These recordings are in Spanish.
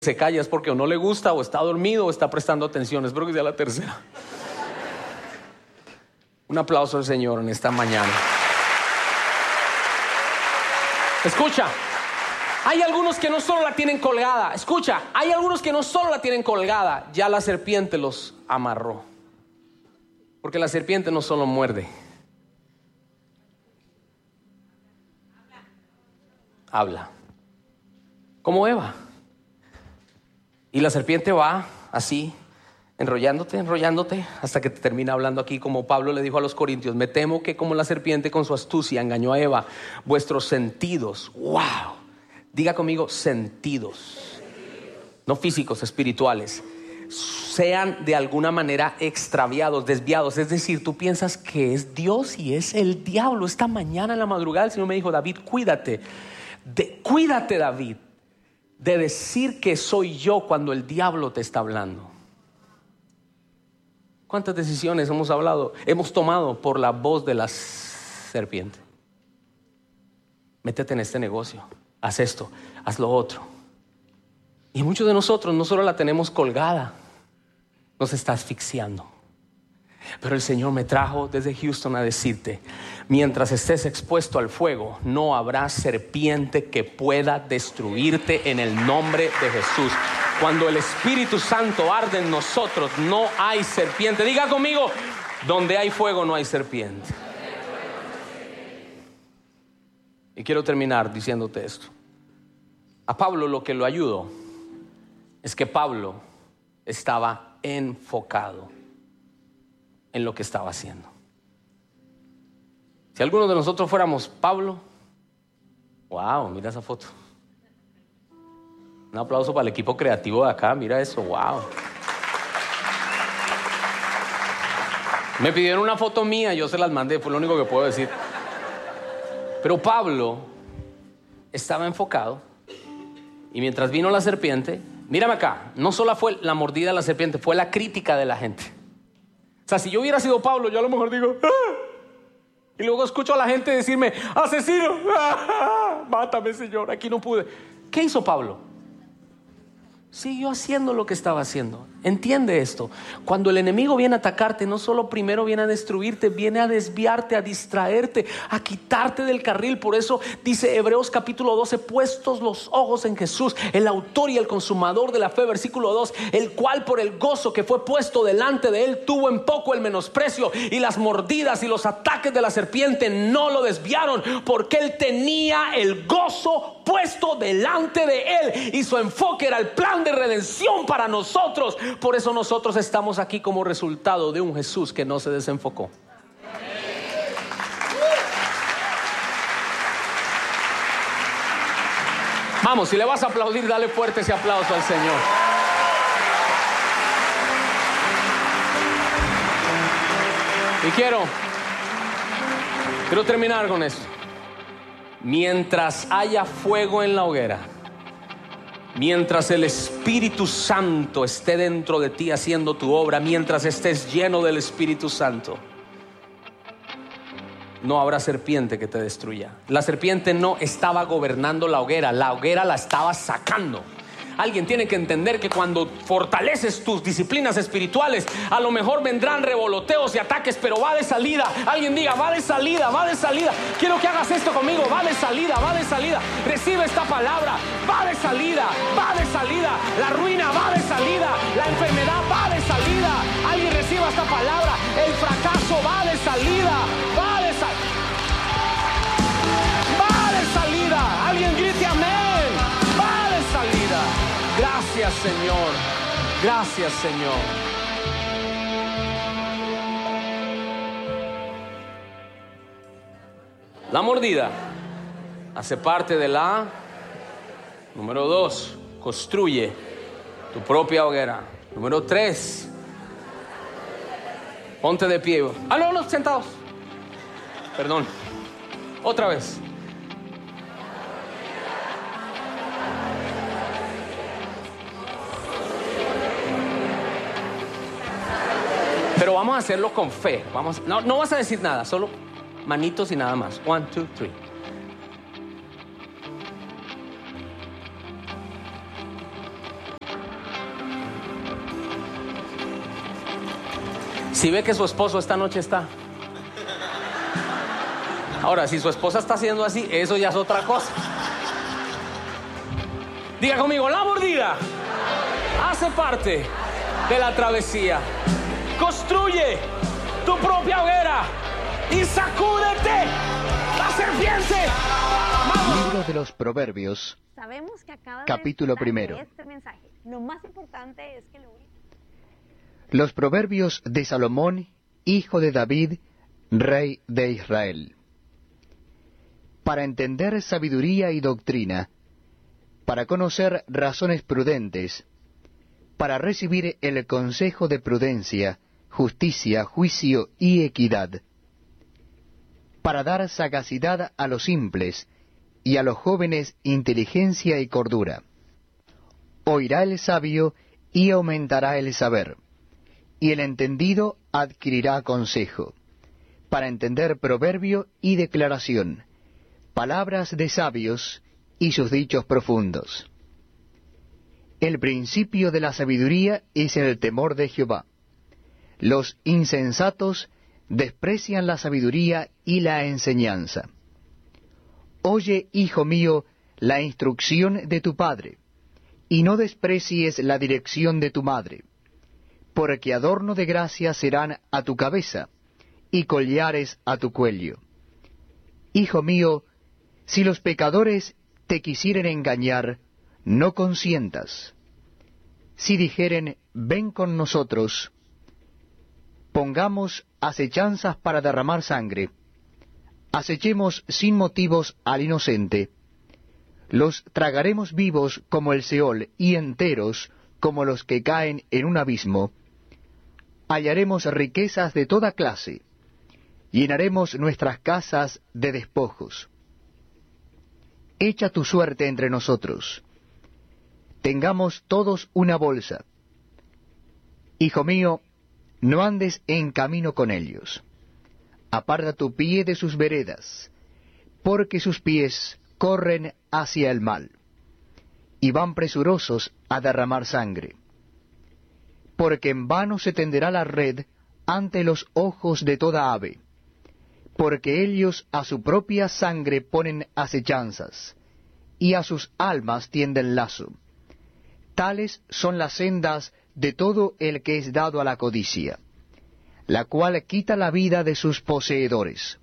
se calla es porque o no le gusta, o está dormido, o está prestando atención. Espero que sea la tercera. Un aplauso al Señor en esta mañana. Escucha, hay algunos que no solo la tienen colgada. Escucha, hay algunos que no solo la tienen colgada, ya la serpiente los amarró. Porque la serpiente no solo muerde, habla. Como Eva. Y la serpiente va así, enrollándote, hasta que te termina hablando aquí, como Pablo le dijo a los corintios: me temo que como la serpiente con su astucia engañó a Eva, vuestros sentidos, wow, diga conmigo, sentidos, no físicos, espirituales, sean de alguna manera extraviados, desviados. Es decir, tú piensas que es Dios y es el diablo. Esta mañana en la madrugada el Señor me dijo: David, cuídate David, de decir que soy yo cuando el diablo te está hablando. ¿Cuántas decisiones hemos tomado por la voz de la serpiente? Métete en este negocio, haz esto, haz lo otro. Y muchos de nosotros no solo la tenemos colgada, nos está asfixiando. Pero el Señor me trajo desde Houston a decirte: mientras estés expuesto al fuego, no habrá serpiente que pueda destruirte en el nombre de Jesús. Cuando el Espíritu Santo arde en nosotros, no hay serpiente. Diga conmigo: donde hay fuego no hay serpiente. Y quiero terminar diciéndote esto. A Pablo lo que lo ayudó es que Pablo estaba enfocado en lo que estaba haciendo. Si alguno de nosotros fuéramos Pablo, wow, mira esa foto. Un aplauso para el equipo creativo de acá, mira eso, wow. Me pidieron una foto mía, yo se las mandé, fue lo único que puedo decir. Pero Pablo estaba enfocado, y mientras vino la serpiente, mírame acá, no solo fue la mordida de la serpiente, fue la crítica de la gente. O sea, si yo hubiera sido Pablo, yo a lo mejor digo: ¡ah! Y luego escucho a la gente decirme: asesino, ¡ah! Mátame, Señor, aquí no pude. ¿Qué hizo Pablo? Siguió haciendo lo que estaba haciendo. Entiende esto: cuando el enemigo viene a atacarte, no solo primero viene a destruirte, viene a desviarte, a distraerte, a quitarte del carril. Por eso dice Hebreos capítulo 12: puestos los ojos en Jesús, el autor y el consumador de la fe, versículo 2, el cual por el gozo que fue puesto delante de él tuvo en poco el menosprecio, y las mordidas y los ataques de la serpiente no lo desviaron, porque él tenía el gozo puesto delante de él, y su enfoque era el plan de redención para nosotros. Por eso nosotros estamos aquí como resultado de un Jesús que no se desenfocó. Vamos, si le vas a aplaudir, dale fuerte ese aplauso al Señor. Y quiero terminar con esto. Mientras haya fuego en la hoguera, mientras el Espíritu Santo esté dentro de ti haciendo tu obra, mientras estés lleno del Espíritu Santo, no habrá serpiente que te destruya. La serpiente no estaba gobernando la hoguera la estaba sacando. Alguien tiene que entender que cuando fortaleces tus disciplinas espirituales, a lo mejor vendrán revoloteos y ataques, pero va de salida. Alguien diga: va de salida, va de salida. Quiero que hagas esto conmigo: va de salida, va de salida. Recibe esta palabra: va de salida, va de salida. La ruina va de salida, la enfermedad va de salida. Alguien reciba esta palabra: el fracaso va de salida, va de salida. Va de salida. Alguien grite amén. Va de salida. Gracias, Señor. Gracias, Señor. La mordida hace parte de la número 2, construye tu propia hoguera. Número 3, ponte de pie. No, sentados. Perdón. Otra vez. Pero vamos a hacerlo con fe. No vas a decir nada, solo manitos y nada más. 1, 2, 3. Si ve que su esposo esta noche está. Ahora, si su esposa está haciendo así, eso ya es otra cosa. Diga conmigo, la mordida hace parte de la travesía. Construye tu propia hoguera y sacúdete la serpiente. ¡Vamos! Libro de los Proverbios, Sabemos que acaba capítulo de primero. este mensaje. Lo más importante es que Los Proverbios de Salomón, hijo de David, rey de Israel. Para entender sabiduría y doctrina, para conocer razones prudentes, para recibir el consejo de prudencia, justicia, juicio y equidad, para dar sagacidad a los simples y a los jóvenes inteligencia y cordura. Oirá el sabio y aumentará el saber, y el entendido adquirirá consejo, para entender proverbio y declaración, palabras de sabios y sus dichos profundos. El principio de la sabiduría es el temor de Jehová. Los insensatos desprecian la sabiduría y la enseñanza. Oye, hijo mío, la instrucción de tu padre, y no desprecies la dirección de tu madre, porque adorno de gracia serán a tu cabeza, y collares a tu cuello. Hijo mío, si los pecadores te quisieren engañar, no consientas. Si dijeren, ven con nosotros, pongamos acechanzas para derramar sangre, acechemos sin motivos al inocente, los tragaremos vivos como el Seol y enteros como los que caen en un abismo, hallaremos riquezas de toda clase, llenaremos nuestras casas de despojos. Echa tu suerte entre nosotros, tengamos todos una bolsa. Hijo mío, no andes en camino con ellos. Aparta tu pie de sus veredas, porque sus pies corren hacia el mal, y van presurosos a derramar sangre. Porque en vano se tenderá la red ante los ojos de toda ave, porque ellos a su propia sangre ponen acechanzas, y a sus almas tienden lazo. Tales son las sendas de todo el que es dado a la codicia, la cual quita la vida de sus poseedores.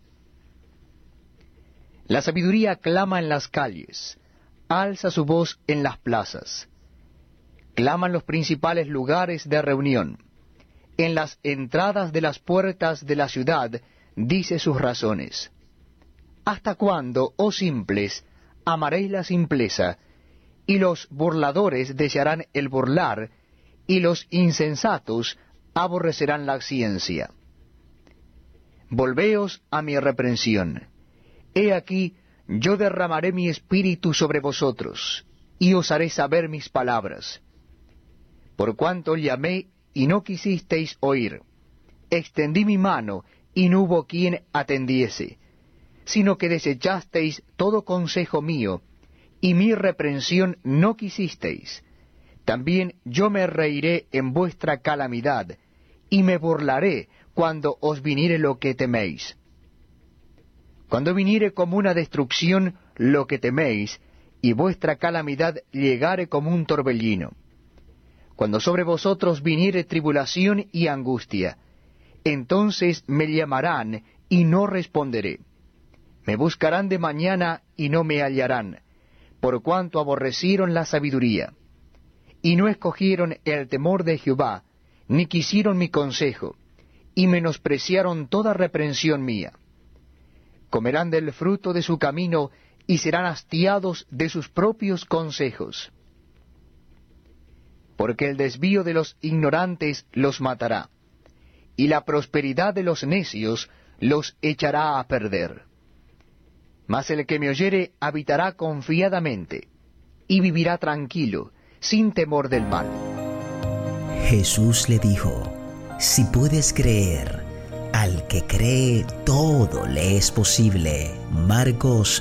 La sabiduría clama en las calles, alza su voz en las plazas. Claman los principales lugares de reunión. En las entradas de las puertas de la ciudad dice sus razones. ¿Hasta cuándo, oh simples, amaréis la simpleza, y los burladores desearán el burlar, y los insensatos aborrecerán la ciencia? Volveos a mi reprensión. He aquí, yo derramaré mi espíritu sobre vosotros, y os haré saber mis palabras. Por cuanto llamé, y no quisisteis oír, extendí mi mano, y no hubo quien atendiese, sino que desechasteis todo consejo mío, y mi reprensión no quisisteis. También yo me reiré en vuestra calamidad, y me burlaré cuando os viniere lo que teméis. Cuando viniere como una destrucción lo que teméis, y vuestra calamidad llegare como un torbellino. Cuando sobre vosotros viniere tribulación y angustia, entonces me llamarán y no responderé. Me buscarán de mañana y no me hallarán, por cuanto aborrecieron la sabiduría, y no escogieron el temor de Jehová, ni quisieron mi consejo, y menospreciaron toda reprensión mía. Comerán del fruto de su camino, y serán hastiados de sus propios consejos. Porque el desvío de los ignorantes los matará, y la prosperidad de los necios los echará a perder. Mas el que me oyere habitará confiadamente, y vivirá tranquilo, sin temor del mal. Jesús le dijo, si puedes creer, al que cree todo le es posible. Marcos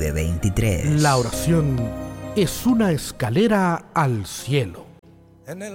9:23. La oración es una escalera al cielo.